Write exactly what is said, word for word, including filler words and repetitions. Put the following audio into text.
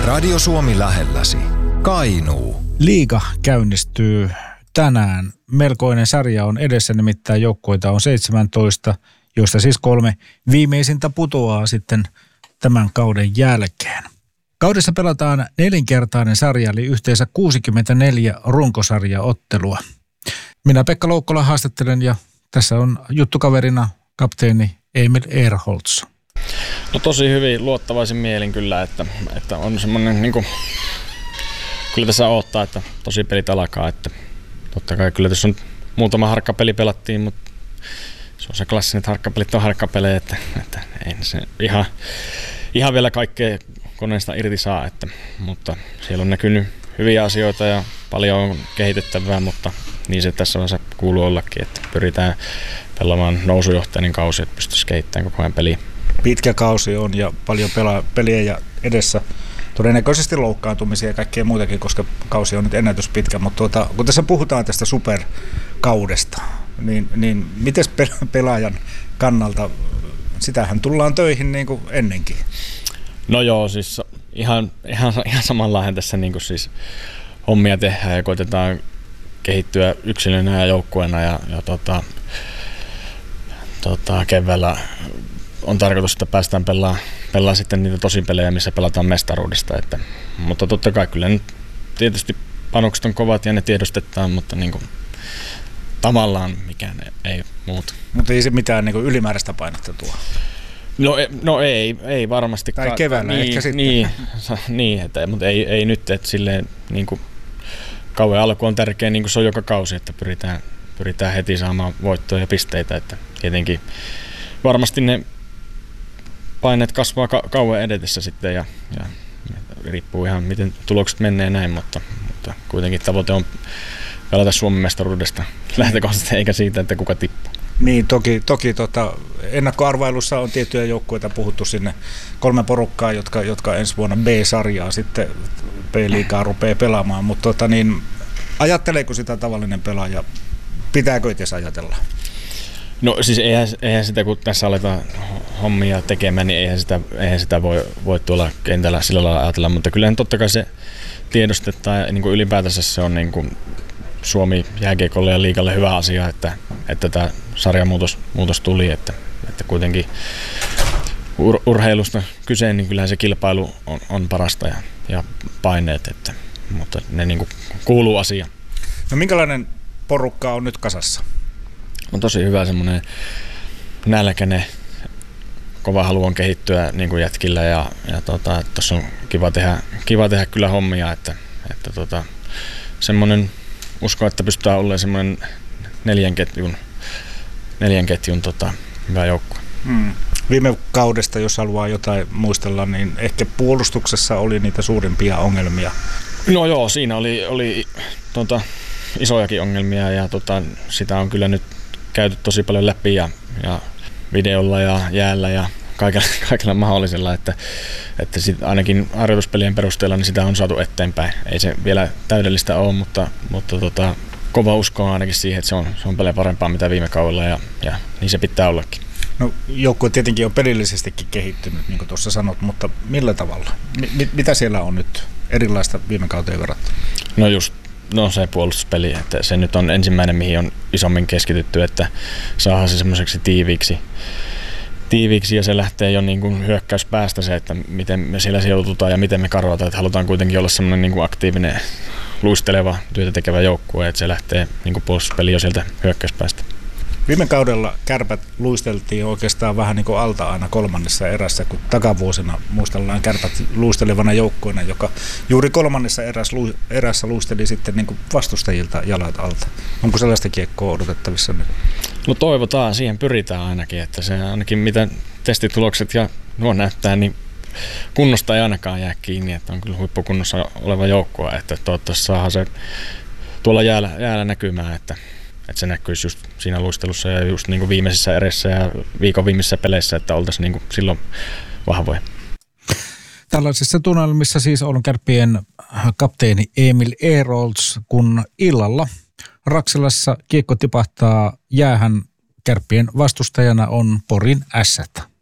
Radio Suomi lähelläsi. Kainuu. Liiga käynnistyy tänään. Melkoinen sarja on edessä, nimittäin joukkueita on seitsemäntoista, joista siis kolme viimeisintä putoaa sitten tämän kauden jälkeen. Kaudessa pelataan nelinkertainen sarja, eli yhteensä kuusikymmentäneljä runkosarjaottelua. Minä Pekka Loukkola haastattelen ja tässä on juttukaverina kapteeni Emil Ehrholz. No tosi hyvin luottavaisin mielin kyllä, että, että on semmoinen niin kuin, kyllä tässä odottaa, että tosi pelit alkaa, että totta kai kyllä tässä on muutama harkkapeli pelattiin, mutta se on se klassinen, että harkkapelit on harkkapelejä, että, että ei se ihan, ihan vielä kaikkea koneesta irti saa, että, mutta siellä on näkynyt hyviä asioita ja paljon on kehitettävää, mutta niin se tässä vaiheessa kuuluu ollakin, että pyritään pelaamaan nousujohtainen kausi, että pystyisi kehittämään koko ajan peliä. Pitkä kausi on ja paljon pela- peliä ja edessä todennäköisesti loukkaantumisia ja kaikkea muutakin, koska kausi on nyt ennätyspitkä, mutta tuota, kun tässä puhutaan tästä superkaudesta, niin, niin miten pelaajan kannalta, sitähän tullaan töihin niin kuin ennenkin? No joo, siis ihan, ihan, ihan samanlainen tässä niin kuin siis hommia tehdään ja koitetaan kehittyä yksilönä ja joukkueena ja, ja tota, tota, keväällä on tarkoitus, että päästään pelaamaan, pelaamaan sitten niitä tosipelejä, missä pelataan mestaruudesta. Että, mutta totta kai kyllä nyt tietysti panokset on kovat ja ne tiedostetaan, mutta niin kuin, tavallaan mikään ei, ei muuta. Mutta ei se mitään niin kuin ylimääräistä painetta tuo? No, no ei, ei varmasti. Tai keväällä niin, ehkä sitten. Niin, niin että, mutta ei, ei nyt, että silleen niin kuin, kauan alku on tärkeä, niin kuin se on joka kausi, että pyritään, pyritään heti saamaan voittoja ja pisteitä. Että tietenkin varmasti ne paineet kasvaa ka- kauan edetessä sitten ja, ja riippuu ihan miten tulokset menee näin, mutta, mutta kuitenkin tavoite on pelata Suomen mestaruudesta lähtökohtaisesti eikä siitä, että kuka tippuu. Niin, toki, toki tota, ennakkoarvailussa on tiettyjä joukkueita puhuttu sinne kolme porukkaa, jotka, jotka ensi vuonna B-sarjaa sitten B-liigaa rupeaa pelaamaan, mutta tota, niin, ajatteleeko sitä tavallinen pelaaja, pitääkö itse ajatella? No siis eihän, eihän sitä, kun tässä aletaan hommia tekemään, niin eihän sitä, eihän sitä voi, voi tuolla kentällä sillä lailla ajatella, mutta kyllähän totta kai se tiedostetaan ja niin kuin ylipäätänsä se on niin kuin Suomi jääkiekolle ja liigalle hyvä asia, että, että tämä sarjamuutos muutos tuli, että, että kuitenkin ur, urheilusta kyse, niin kyllähän se kilpailu on, on parasta ja, ja paineet, että, mutta ne niin kuin kuuluu asiaan. No minkälainen porukka on nyt kasassa? On tosi hyvä semmoinen nälkäinen, kova halu on kehittyä niin kuin jätkillä ja, ja tota, tuossa on kiva tehdä, kiva tehdä kyllä hommia, että, että tota, semmoinen usko, että pystytään olemaan semmoinen neljän ketjun, neljän ketjun tota, hyvä joukkue. Hmm. Viime kaudesta, jos haluaa jotain muistella, niin ehkä puolustuksessa oli niitä suurimpia ongelmia. No joo, siinä oli, oli tota, isojakin ongelmia ja tota, sitä on kyllä nyt käyty tosi paljon läpi ja, ja videolla ja jäällä ja kaikella, kaikella mahdollisella, että, että sit ainakin harjoituspelien perusteella niin sitä on saatu eteenpäin. Ei se vielä täydellistä ole, mutta, mutta tota, kova usko on ainakin siihen, että se on, se on paljon parempaa mitä viime kaudella ja, ja niin se pitää ollakin. No joukkue tietenkin on pelillisestikin kehittynyt, niin kuin tuossa sanot, mutta millä tavalla? M- mitä siellä on nyt erilaista viime kauteen verrattuna? No just No se puolustuspeli, että se nyt on ensimmäinen, mihin on isommin keskitytty, että saadaan se semmoiseksi tiiviiksi, tiiviiksi ja se lähtee jo niin kuin hyökkäyspäästä se, että miten me siellä sijoitutaan ja miten me karvataan, että halutaan kuitenkin olla semmoinen niin kuin aktiivinen, luisteleva, työtä tekevä joukkue, että se lähtee niin kuin puolustuspeli jo sieltä hyökkäyspäästä. Viime kaudella Kärpät luisteltiin oikeastaan vähän niin kuin alta aina kolmannessa erässä, kun takavuosina muistellaan Kärpät luistelevana joukkueena, joka juuri kolmannessa erässä, erässä luisteli sitten niin kuin vastustajilta jalat alta. Onko sellaista kiekkoa odotettavissa nyt? No toivotaan, siihen pyritään ainakin, että se ainakin mitä testitulokset ja nuo näyttää, niin kunnosta ei ainakaan jää kiinni, että on kyllä huippukunnossa oleva joukkue, että toivottavasti saadaan se tuolla jäällä, jäällä näkymään, että että se näkyisi just siinä luistelussa ja just niin kuin viimeisissä erässä ja viikon viimeisissä peleissä, että oltaisiin niin kuin silloin vahvoja. Tällaisissa tunnelmissa siis on Kärppien kapteeni Emil Ehrholz, kun illalla Raksilassa kiekko tipahtaa jäähän. Kärppien vastustajana on Porin Ässät.